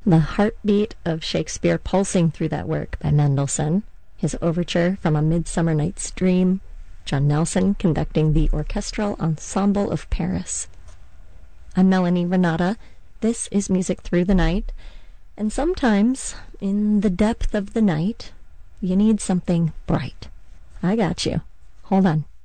The heartbeat of Shakespeare pulsing through that work by Mendelssohn, his overture from A Midsummer Night's Dream, John Nelson conducting the Orchestral Ensemble of Paris. I'm Melanie Renata. This is Music Through the Night, and sometimes, in the depth of the night, you need something bright. I got you. Hold on.